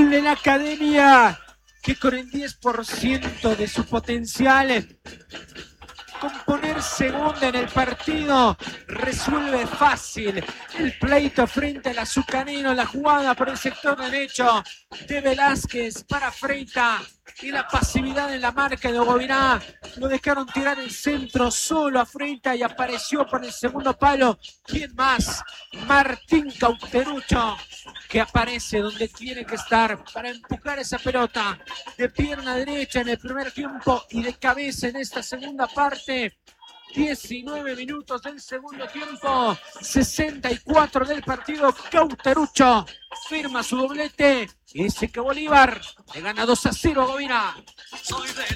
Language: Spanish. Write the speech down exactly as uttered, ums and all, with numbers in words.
gol de la Academia, que con el diez por ciento de su potencial, con poner segunda en el partido, resuelve fácil el pleito frente al azucarero. La jugada por el sector derecho de Velázquez para Freita y la pasividad en la marca de Ogoviná. Lo dejaron tirar el centro solo a Freita y apareció por el segundo palo. ¿Quién más? Martín Cauterucho, que aparece donde tiene que estar para empujar esa pelota de pierna derecha en el primer tiempo y de cabeza en esta segunda parte. diecinueve minutos del segundo tiempo, sesenta y cuatro del partido. Cauterucho firma su doblete y dice que Bolívar le gana dos a cero a Ogoviná.